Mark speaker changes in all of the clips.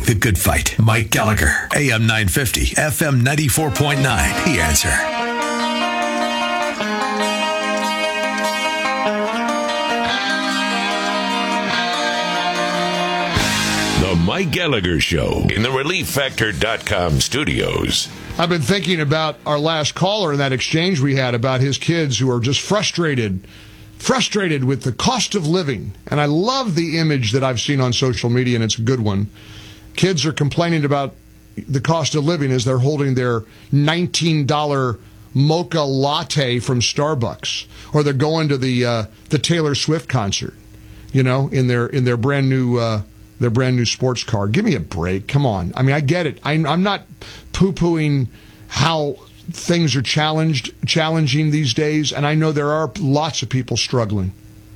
Speaker 1: The Good Fight. Mike Gallagher, AM 950, FM 94.9. The Answer.
Speaker 2: The Mike Gallagher Show in the ReliefFactor.com studios.
Speaker 3: I've been thinking about our last caller and that exchange we had about his kids who are just frustrated with the cost of living. And I love the image that I've seen on social media, and it's a good one. Kids are complaining about the cost of living as they're holding their $19 mocha latte from Starbucks, or they're going to the Taylor Swift concert, in their brand new sports car. Give me a break. Come on. I mean, I get it. I'm not poo-pooing how things are challenging these days, and I know there are lots of people struggling.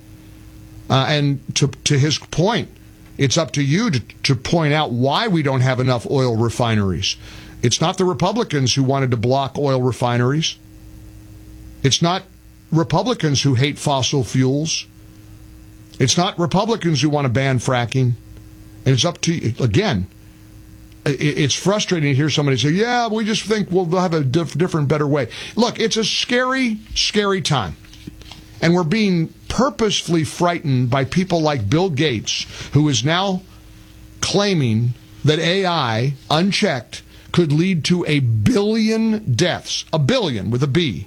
Speaker 3: And to his point, it's up to you to point out why we don't have enough oil refineries. It's not the Republicans who wanted to block oil refineries. It's not Republicans who hate fossil fuels. It's not Republicans who want to ban fracking. And it's up to you. Again, it's frustrating to hear somebody say, yeah, we just think we'll have a different, better way. Look, it's a scary, scary time. And we're being purposefully frightened by people like Bill Gates, who is now claiming that AI, unchecked, could lead to 1 billion deaths. 1 billion with a B.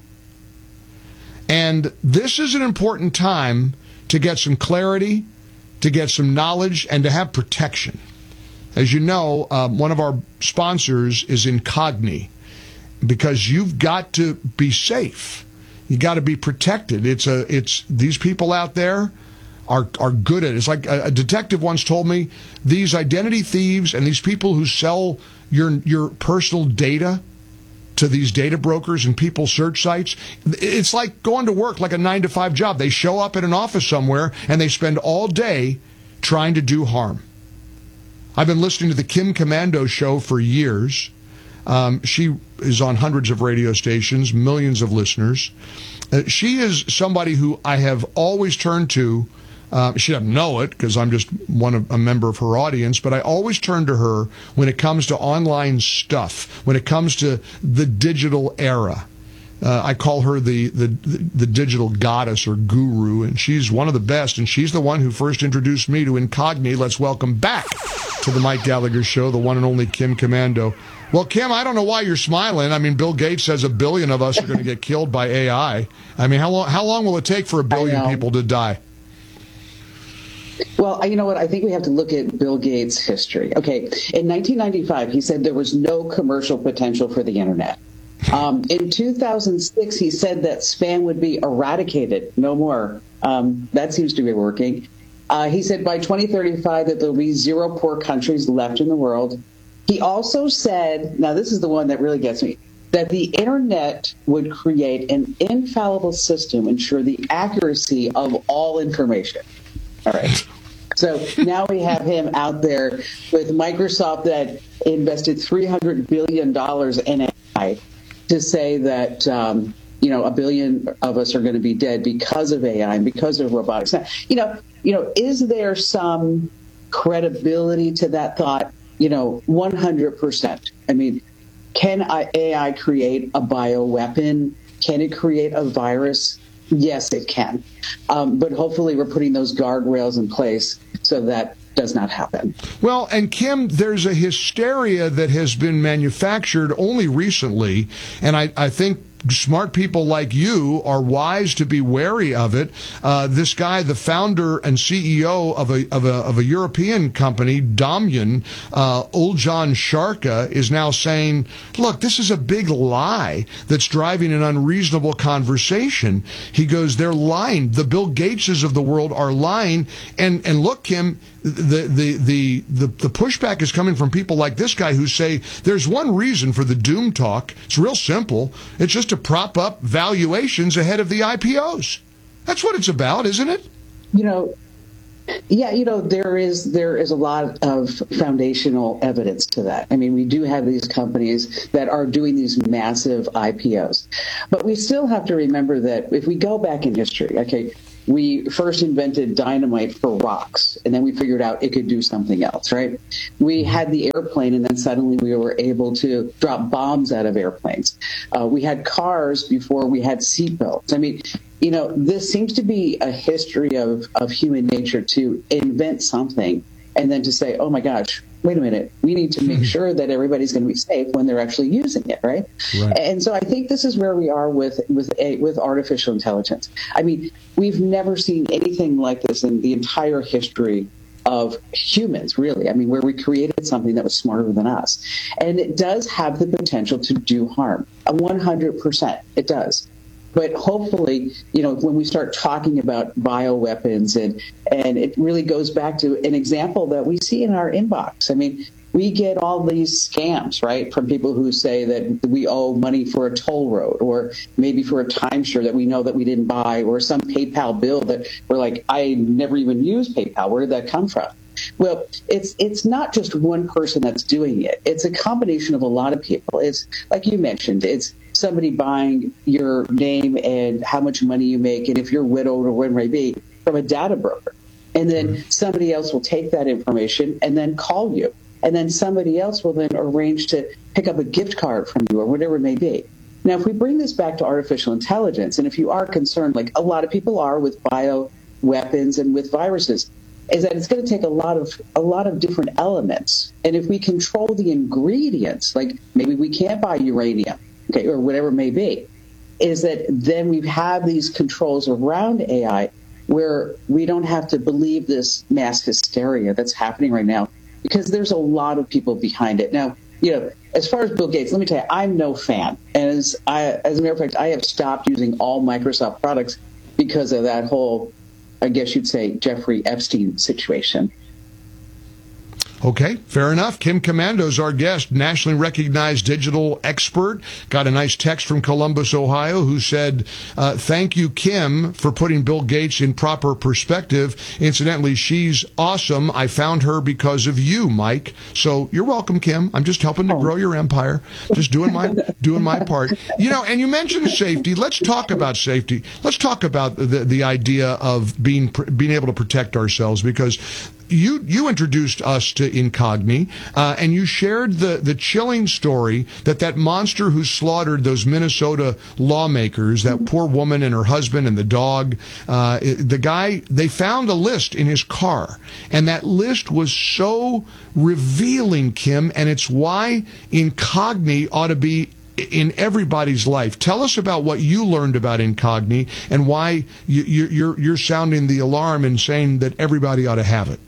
Speaker 3: And this is an important time to get some clarity, to get some knowledge, and to have protection. As you know, one of our sponsors is Incogni, because you've got to be safe. You got to be protected. It's these people out there are good at it. It's like a detective once told me, these identity thieves and these people who sell your personal data to these data brokers and people search sites, it's like going to work like a 9-to-5 job. They show up at an office somewhere and they spend all day trying to do harm. I've been listening to the Kim Komando show for years. She is on hundreds of radio stations, millions of listeners. She is somebody who I have always turned to. She doesn't know it because I'm just a member of her audience, but I always turn to her when it comes to online stuff, when it comes to the digital era. I call her the digital goddess or guru, and she's one of the best, and she's the one who first introduced me to Incogni. Let's welcome back to the Mike Gallagher Show, the one and only Kim Komando. Well, Kim, I don't know why you're smiling. I mean, Bill Gates says 1 billion of us are going to get killed by AI. I mean, how long will it take for 1 billion people to die?
Speaker 4: Well, you know what? I think we have to look at Bill Gates' history. Okay, in 1995, he said there was no commercial potential for the internet. In 2006, he said that spam would be eradicated, no more. That seems to be working. He said by 2035 that there will be 0 poor countries left in the world. He also said, now this is the one that really gets me, that the internet would create an infallible system, ensure the accuracy of all information. All right. So now we have him out there with Microsoft that invested $300 billion in AI to say that, 1 billion of us are going to be dead because of AI and because of robotics. Now, is there some credibility to that thought? 100%. I mean, can AI create a bioweapon? Can it create a virus? Yes, it can. But hopefully we're putting those guardrails in place so that does not happen.
Speaker 3: Well, and Kim, there's a hysteria that has been manufactured only recently, and I think smart people like you are wise to be wary of it. This guy, the founder and CEO of a European company, Dominion, Uljan Sharka, is now saying, look, this is a big lie that's driving an unreasonable conversation. He goes, they're lying. The Bill Gateses of the world are lying. And look, Kim, the pushback is coming from people like this guy who say there's one reason for the doom talk. It's real simple. It's just to prop up valuations ahead of the IPOs. That's what it's about, isn't it?
Speaker 4: There is a lot of foundational evidence to that. I mean, we do have these companies that are doing these massive IPOs. But we still have to remember that if we go back in history, okay, we first invented dynamite for rocks, and then we figured out it could do something else, right? We had the airplane, and then suddenly we were able to drop bombs out of airplanes. We had cars before we had seatbelts. I mean, this seems to be a history of human nature to invent something and then to say, oh my gosh, wait a minute, we need to make sure that everybody's going to be safe when they're actually using it, right? And so I think this is where we are with artificial intelligence. I mean, we've never seen anything like this in the entire history of humans, really. I mean, where we created something that was smarter than us. And it does have the potential to do harm. 100%, it does. But hopefully, when we start talking about bioweapons, and it really goes back to an example that we see in our inbox. I mean, we get all these scams, right, from people who say that we owe money for a toll road, or maybe for a timeshare that we know that we didn't buy, or some PayPal bill that we're like, I never even used PayPal. Where did that come from? Well, it's not just one person that's doing it. It's a combination of a lot of people. It's like you mentioned, it's somebody buying your name and how much money you make, and if you're widowed or whatever it may be, from a data broker. And then somebody else will take that information and then call you. And then somebody else will then arrange to pick up a gift card from you or whatever it may be. Now, if we bring this back to artificial intelligence, and if you are concerned, like a lot of people are with bioweapons and with viruses, is that it's going to take a lot of different elements. And if we control the ingredients, like maybe we can't buy uranium, okay, or whatever it may be, is that then we have these controls around AI where we don't have to believe this mass hysteria that's happening right now, because there's a lot of people behind it. Now, as far as Bill Gates, let me tell you, I'm no fan. And as a matter of fact, I have stopped using all Microsoft products because of that whole, I guess you'd say, Jeffrey Epstein situation.
Speaker 3: Okay, fair enough. Kim Komando's our guest, nationally recognized digital expert. Got a nice text from Columbus, Ohio, who said, thank you, Kim, for putting Bill Gates in proper perspective. Incidentally, she's awesome. I found her because of you, Mike. So you're welcome, Kim. I'm just helping to grow your empire. Just doing my part. And you mentioned safety. Let's talk about safety. Let's talk about the idea of being able to protect ourselves, because you introduced us to Incogni, and you shared the chilling story that monster who slaughtered those Minnesota lawmakers, that poor woman and her husband and the dog, the guy, they found a list in his car, and that list was so revealing, Kim, and it's why Incogni ought to be in everybody's life. Tell us about what you learned about Incogni and why you're sounding the alarm and saying that everybody ought to have it.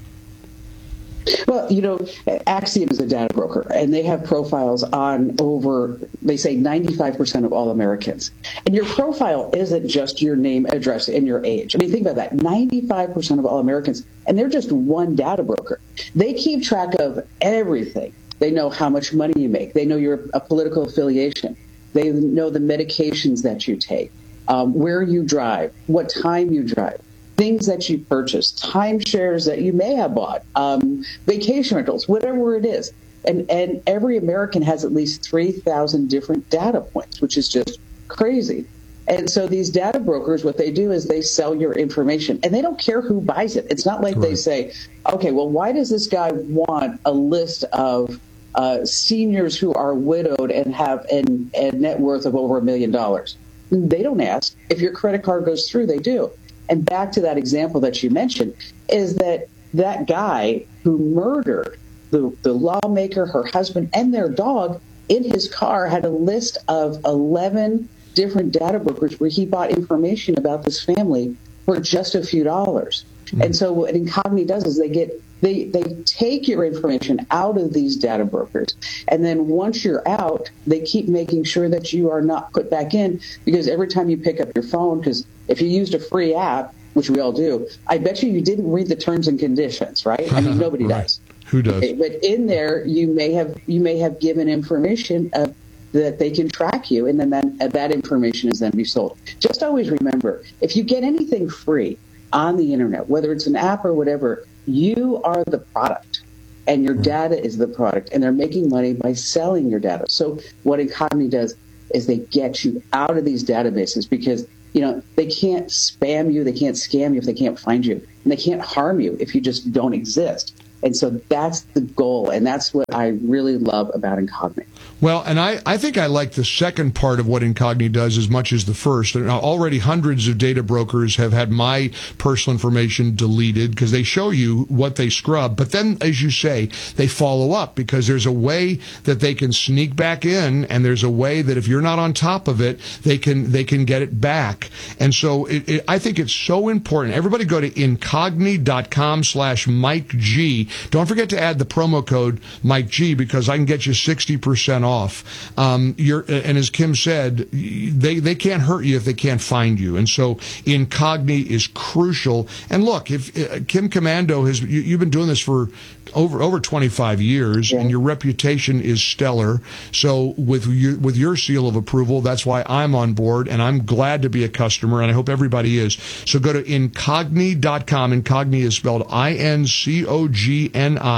Speaker 4: Well, Axiom is a data broker, and they have profiles on over, they say, 95% of all Americans. And your profile isn't just your name, address, and your age. I mean, think about that. 95% of all Americans, and they're just one data broker. They keep track of everything. They know how much money you make. They know your political affiliation. They know the medications that you take, where you drive, what time you drive, things that you purchase, timeshares that you may have bought, vacation rentals, whatever it is. And every American has at least 3,000 different data points, which is just crazy. And so these data brokers, what they do is they sell your information, and they don't care who buys it. It's not like they say, okay, well, why does this guy want a list of seniors who are widowed and have a net worth of over $1 million? They don't ask. If your credit card goes through, they do. And back to that example that you mentioned, is that guy who murdered the lawmaker, her husband, and their dog in his car had a list of 11 different data brokers where he bought information about this family for just a few dollars. Mm-hmm. And so what Incogni does is they take your information out of these data brokers, and then once you're out, they keep making sure that you are not put back in, because every time you pick up your phone, because if you used a free app, which we all do, I bet you didn't read the terms and conditions, right? I mean, nobody does.
Speaker 3: Who does?
Speaker 4: But in there, you may have given information that they can track you, and then that information is then be sold. Just always remember, if you get anything free on the internet, whether it's an app or whatever, you are the product, and your data is the product, and they're making money by selling your data. So what Incogni does is they get you out of these databases, because they can't spam you, they can't scam you if they can't find you, and they can't harm you if you just don't exist. And so that's the goal, and that's what I really love about Incogni.
Speaker 3: Well, and I think I like the second part of what Incogni does as much as the first. Now, already hundreds of data brokers have had my personal information deleted because they show you what they scrub. But then, as you say, they follow up because there's a way that they can sneak back in, and there's a way that if you're not on top of it, they can get it back. And so I think it's so important. Everybody go to incogni.com/MikeG. Don't forget to add the promo code Mike G because I can get you 60% off. And as Kim said, they can't hurt you if they can't find you. And so Incogni is crucial. And look, if Kim Komando you've been doing this for over 25 years, and your reputation is stellar. So with your seal of approval, that's why I'm on board, and I'm glad to be a customer, and I hope everybody is. So go to incogni.com. Incogni is spelled INCOGNI.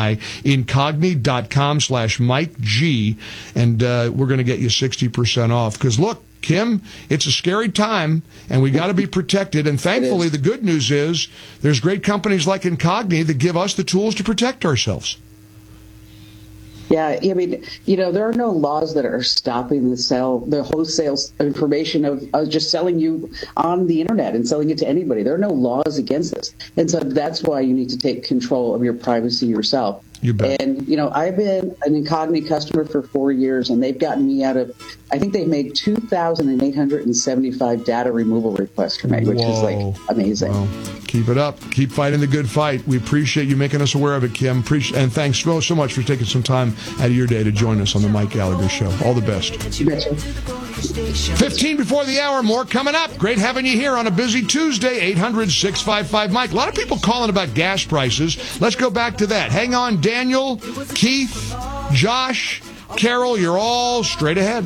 Speaker 3: Incogni.com/Mike G, and we're going to get you 60% off. Because look, Kim, it's a scary time, and we got to be protected. And thankfully, the good news is there's great companies like Incogni that give us the tools to protect ourselves.
Speaker 4: Yeah, I mean, there are no laws that are stopping the wholesale information of just selling you on the internet and selling it to anybody. There are no laws against this. And so that's why you need to take control of your privacy yourself.
Speaker 3: You bet.
Speaker 4: And, I've been an Incogni customer for 4 years, and they've gotten me out of, I think they've made 2,875 data removal requests for me, which is like amazing.
Speaker 3: Well, keep it up. Keep fighting the good fight. We appreciate you making us aware of it, Kim. And thanks so much for taking some time out of your day to join us on the Mike Gallagher Show. All the best. 15 before the hour, more coming up. Great having you here on a busy Tuesday, 800-655-Mike. A lot of people calling about gas prices. Let's go back to that. Hang on, Daniel, Keith, Josh, Carol, you're all straight ahead.